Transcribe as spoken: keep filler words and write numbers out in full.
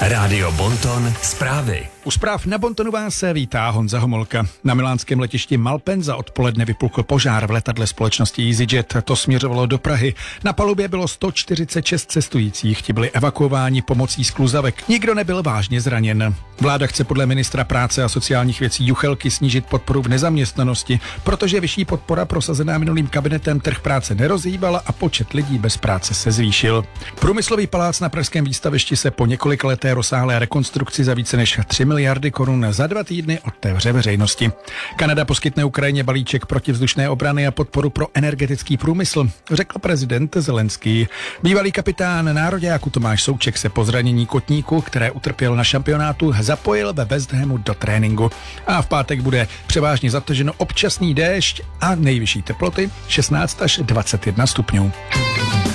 Rádio Bonton zprávy. U zpráv na Bontonu vás vítá Honza Homolka. Na milánském letišti Malpensa odpoledne vypukl požár v letadle společnosti EasyJet. To směřovalo do Prahy. Na palubě bylo sto čtyřicet šest cestujících. Ti byli evakuováni pomocí skluzavek. Nikdo nebyl vážně zraněn. Vláda chce podle ministra práce a sociálních věcí Juchelky snížit podporu v nezaměstnanosti, protože vyšší podpora prosazená minulým kabinetem trh práce nerozhýbala a počet lidí bez práce se zvýšil. Průmyslový palác na pražském výstavišti se po několik leté rozsáhlé rekonstrukci za více než tři miliardy korun za dva týdny otevře veřejnosti. Kanada poskytne Ukrajině balíček protivzdušné obrany a podporu pro energetický průmysl, řekl prezident Zelenský. Bývalý kapitán nároďáku Tomáš Souček se po zranění kotníku, které utrpěl na šampionátu, zapojil ve West Hamu do tréninku. A v pátek bude převážně zataženo občasný déšť a nejvyšší teploty šestnáct až dvacet jedna stupňů.